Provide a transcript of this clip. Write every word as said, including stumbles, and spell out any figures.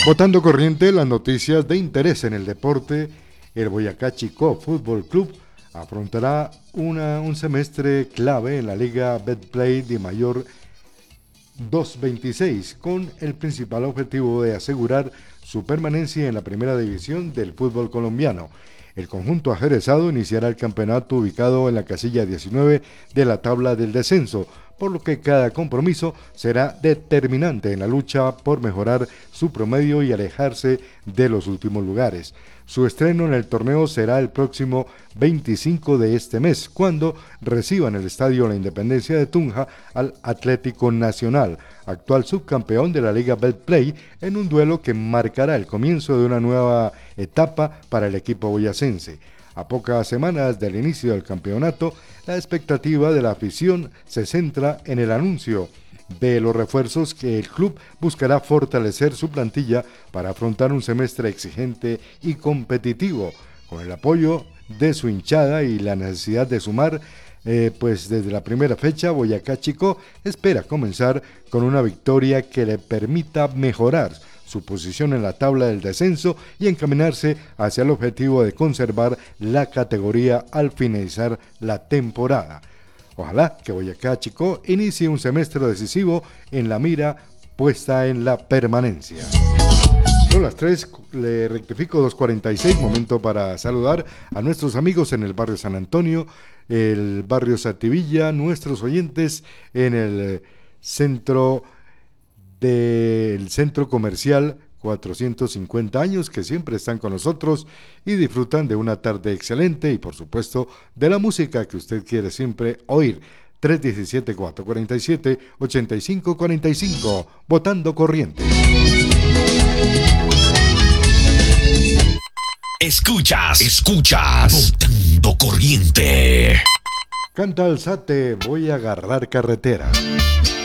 Botando corriente, las noticias de interés en el deporte. El Boyacá Chicó Fútbol Club afrontará una, un semestre clave en la Liga Betplay de Mayor doscientos veintiséis, con el principal objetivo de asegurar su permanencia en la primera división del fútbol colombiano. El conjunto ajerezado iniciará el campeonato ubicado en la casilla diecinueve de la tabla del descenso, por lo que cada compromiso será determinante en la lucha por mejorar su promedio y alejarse de los últimos lugares. Su estreno en el torneo será el próximo veinticinco de este mes, cuando reciban el Estadio La Independencia de Tunja al Atlético Nacional, actual subcampeón de la Liga Betplay, en un duelo que marcará el comienzo de una nueva etapa para el equipo boyacense. A pocas semanas del inicio del campeonato, la expectativa de la afición se centra en el anuncio de los refuerzos que el club buscará fortalecer su plantilla para afrontar un semestre exigente y competitivo, con el apoyo de su hinchada y la necesidad de sumar. Eh, pues desde la primera fecha, Boyacá Chicó espera comenzar con una victoria que le permita mejorar su posición en la tabla del descenso y encaminarse hacia el objetivo de conservar la categoría al finalizar la temporada. Ojalá que Boyacá Chicó inicie un semestre decisivo en la mira puesta en la permanencia. Son las tres, le rectifico, dos cuarenta y seis, momento para saludar a nuestros amigos en el barrio San Antonio, el barrio Sativilla, nuestros oyentes en el centro del centro comercial cuatrocientos cincuenta años, que siempre están con nosotros y disfrutan de una tarde excelente y por supuesto de la música que usted quiere siempre oír. Tres uno siete, cuatro cuatro siete, ocho cinco cuatro cinco, Botando Corriente. Escuchas, escuchas, Botando Corriente. Canta Alzate, voy a agarrar carretera.